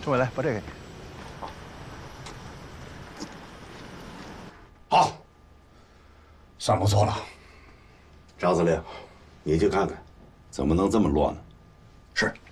政委来把这个给你。 好，算不错了。赵司令，你去看看，怎么能这么乱呢？是。